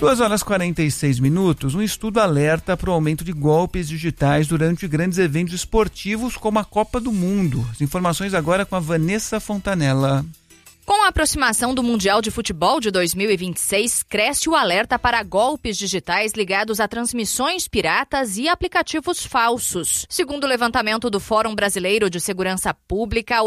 2h46. Um estudo alerta para o aumento de golpes digitais durante grandes eventos esportivos como a Copa do Mundo. As informações agora com a Vanessa Fontanella. Com a aproximação do Mundial de Futebol de 2026, cresce o alerta para golpes digitais ligados a transmissões piratas e aplicativos falsos. Segundo o levantamento do Fórum Brasileiro de Segurança Pública,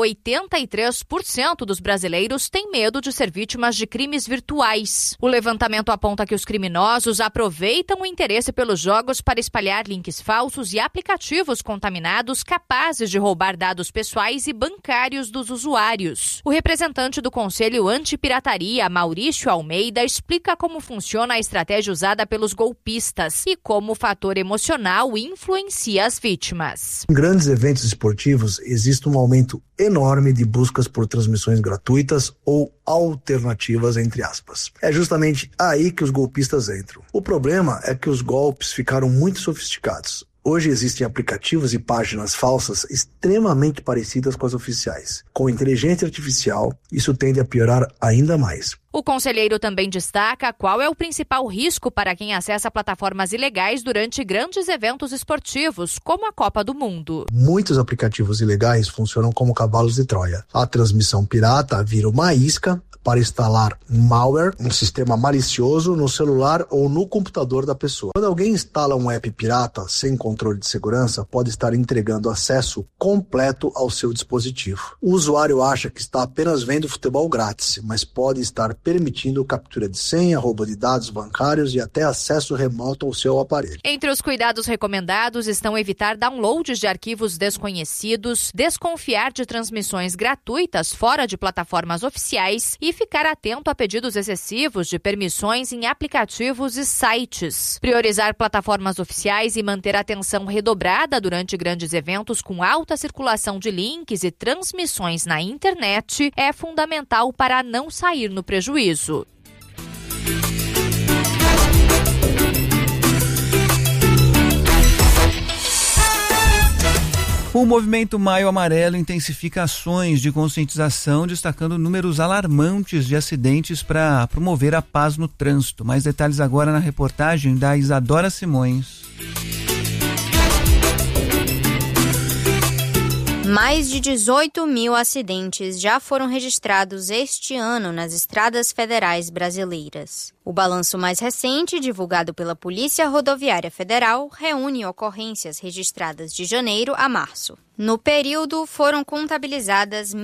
83% dos brasileiros têm medo de ser vítimas de crimes virtuais. O levantamento aponta que os criminosos aproveitam o interesse pelos jogos para espalhar links falsos e aplicativos contaminados capazes de roubar dados pessoais e bancários dos usuários. O representante do Conselho Antipirataria, Maurício Almeida, explica como funciona a estratégia usada pelos golpistas e como o fator emocional influencia as vítimas. Em grandes eventos esportivos, existe um aumento enorme de buscas por transmissões gratuitas ou alternativas, entre aspas. É justamente aí que os golpistas entram. O problema é que os golpes ficaram muito sofisticados. Hoje existem aplicativos e páginas falsas extremamente parecidas com as oficiais. Com inteligência artificial, isso tende a piorar ainda mais. O conselheiro também destaca qual é o principal risco para quem acessa plataformas ilegais durante grandes eventos esportivos, como a Copa do Mundo. Muitos aplicativos ilegais funcionam como cavalos de Troia. A transmissão pirata vira uma isca para instalar malware, um sistema malicioso, no celular ou no computador da pessoa. Quando alguém instala um app pirata sem controle de segurança, pode estar entregando acesso completo ao seu dispositivo. O usuário acha que está apenas vendo futebol grátis, mas pode estar permitindo captura de senha, roubo de dados bancários e até acesso remoto ao seu aparelho. Entre os cuidados recomendados estão evitar downloads de arquivos desconhecidos, desconfiar de transmissões gratuitas fora de plataformas oficiais e ficar atento a pedidos excessivos de permissões em aplicativos e sites. Priorizar plataformas oficiais e manter a atenção redobrada durante grandes eventos com alta circulação de links e transmissões na internet é fundamental para não sair no prejuízo. O movimento Maio Amarelo intensifica ações de conscientização, destacando números alarmantes de acidentes para promover a paz no trânsito. Mais detalhes agora na reportagem da Isadora Simões. Mais de 18 mil acidentes já foram registrados este ano nas estradas federais brasileiras. O balanço mais recente, divulgado pela Polícia Rodoviária Federal, reúne ocorrências registradas de janeiro a março. No período, foram contabilizadas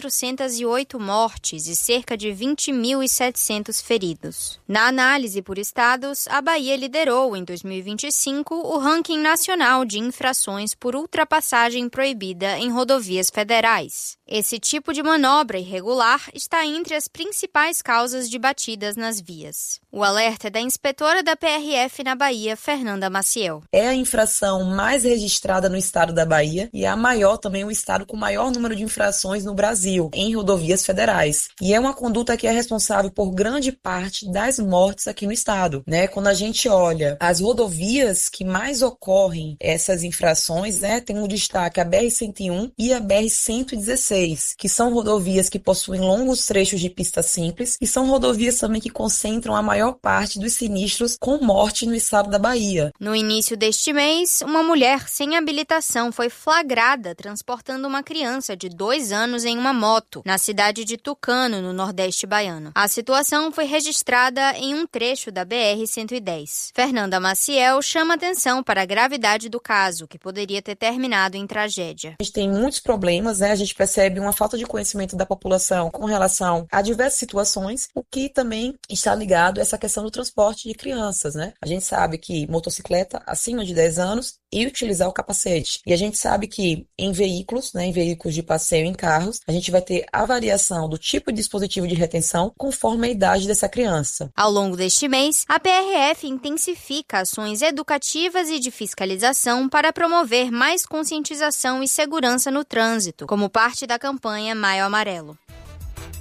1.408 mortes e cerca de 20.700 feridos. Na análise por estados, a Bahia liderou, em 2025, o ranking nacional de infrações por ultrapassagem proibida em rodovias federais. Esse tipo de manobra irregular está entre as principais causas de batidas nas vias. O alerta é da inspetora da PRF na Bahia, Fernanda Maciel. É a infração mais registrada no estado da Bahia e a maior também o estado com maior número de infrações no Brasil, em rodovias federais. E é uma conduta que é responsável por grande parte das mortes aqui no estado, né? Quando a gente olha as rodovias que mais ocorrem essas infrações, né, tem um destaque a BR-101 e a BR-116, que são rodovias que possuem longos trechos de pista simples e são rodovias também que concentram a maior parte dos sinistros com morte no estado da Bahia. No início deste mês, uma mulher sem habilitação foi flagrada transportando uma criança de 2 anos em uma moto, na cidade de Tucano, no Nordeste baiano. A situação foi registrada em um trecho da BR-110. Fernanda Maciel chama atenção para a gravidade do caso, que poderia ter terminado em tragédia. A gente tem muitos problemas, né? A gente percebe uma falta de conhecimento da população com relação a diversas situações, o que também está ligado a essa questão do transporte de crianças, né? A gente sabe que motocicleta acima de 10 anos e utilizar o capacete. E a gente sabe que em veículos, né, em veículos de passeio, em carros, a gente vai ter a variação do tipo de dispositivo de retenção conforme a idade dessa criança. Ao longo deste mês, a PRF intensifica ações educativas e de fiscalização para promover mais conscientização e segurança no trânsito, como parte da campanha Maio Amarelo.